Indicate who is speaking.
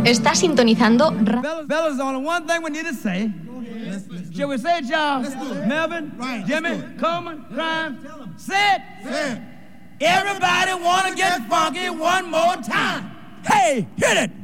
Speaker 1: Está sintonizando
Speaker 2: Fellas, there's only one thing we need to say. Shall we say it, y'all? Melvin,
Speaker 3: Right,
Speaker 2: Jimmy, Coleman, Grimes. Say it.
Speaker 3: Say it.
Speaker 2: Everybody wanna get funky one more time. Hey, hit it.